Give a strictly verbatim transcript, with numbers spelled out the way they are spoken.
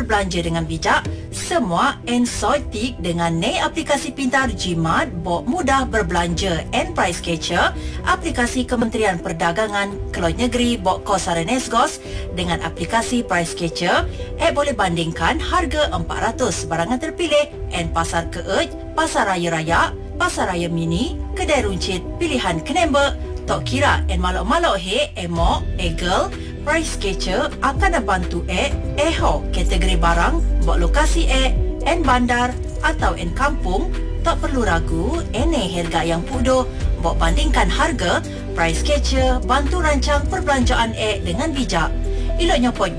berbelanja dengan bijak, semua Ensoitik dengan nei aplikasi pintar Jimat bok mudah berbelanja and Price Catcher, aplikasi Kementerian Perdagangan Keluar Negeri bok Kosaran Esgos dengan aplikasi Price Catcher, app boleh bandingkan harga empat ratus barangan terpilih and pasar Keej, pasar raya raya, pasar raya mini, kedai runcit pilihan Kenembek. Tak kira en malok-malok he, emok, egel, Price Catcher akan bantu e, eho kategori barang, buat lokasi e, en bandar atau en kampung, tak perlu ragu, ene harga yang pudo, buat bandingkan harga, Price Catcher bantu rancang perbelanjaan e dengan bijak. Eloknya point